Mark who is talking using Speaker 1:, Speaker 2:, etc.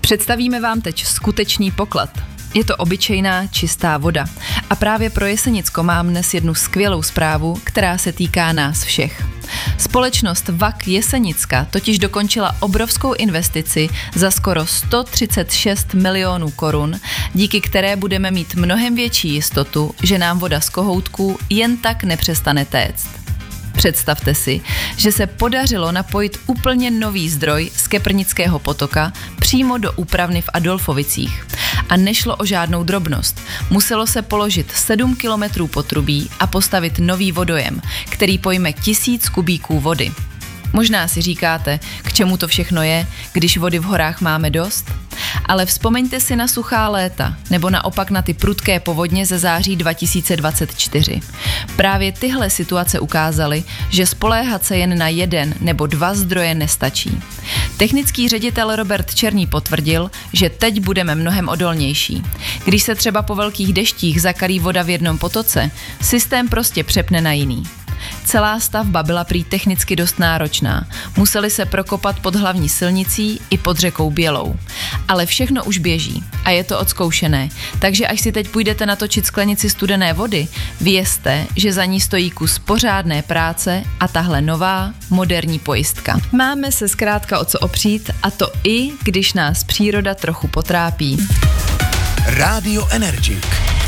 Speaker 1: Představíme vám teď skutečný poklad. Je to obyčejná, čistá voda. A právě pro Jesenicko mám dnes jednu skvělou zprávu, která se týká nás všech. Společnost VAK Jesenicka totiž dokončila obrovskou investici za skoro 136 milionů korun, díky které budeme mít mnohem větší jistotu, že nám voda z kohoutků jen tak nepřestane téct. Představte si, že se podařilo napojit úplně nový zdroj z Keprnického potoka přímo do úpravny v Adolfovicích. A nešlo o žádnou drobnost. Muselo se položit 7 kilometrů potrubí a postavit nový vodojem, který pojme 1000 kubíků vody. Možná si říkáte, k čemu to všechno je, když vody v horách máme dost? Ale vzpomeňte si na suchá léta, nebo naopak na ty prudké povodně ze září 2024. Právě tyhle situace ukázaly, že spoléhat se jen na jeden nebo dva zdroje nestačí. Technický ředitel Robert Černý potvrdil, že teď budeme mnohem odolnější. Když se třeba po velkých deštích zakalí voda v jednom potoce, systém prostě přepne na jiný. Celá stavba byla prý technicky dost náročná. Museli se prokopat pod hlavní silnicí i pod řekou Bělou. Ale všechno už běží a je to odzkoušené. Takže až si teď půjdete natočit sklenici studené vody, vězte, že za ní stojí kus pořádné práce a tahle nová, moderní pojistka. Máme se zkrátka o co opřít, a to i když nás příroda trochu potrápí.
Speaker 2: Rádio Energik.